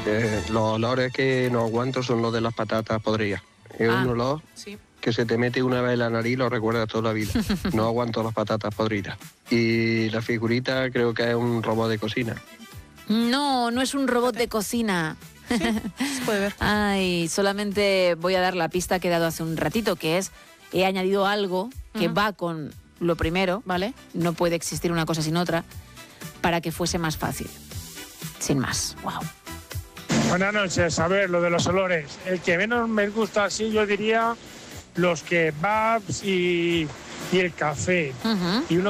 Los olores que no aguanto son los de las patatas podridas. Es un olor que se te mete una vez en la nariz y lo recuerdas toda la vida. No aguanto las patatas podridas. Y la figurita creo que es un robot de cocina. No, no es un robot de cocina. Sí, se puede ver. Ay, solamente voy a dar la pista que he dado hace un ratito, que es, he añadido algo que va con lo primero, ¿vale? No puede existir una cosa sin otra, para que fuese más fácil. Sin más. Wow. Buenas noches. A ver, lo de los olores. El que menos me gusta, así yo diría, los kebabs y el café. Y uno